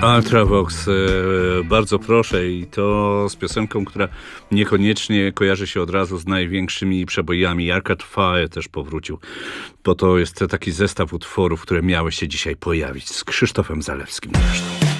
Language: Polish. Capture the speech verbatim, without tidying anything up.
Ultravox, e, bardzo proszę, i to z piosenką, która niekoniecznie kojarzy się od razu z największymi przebojami. Arcade Fire też powrócił, bo to jest taki zestaw utworów, które miały się dzisiaj pojawić z Krzysztofem Zalewskim zresztą.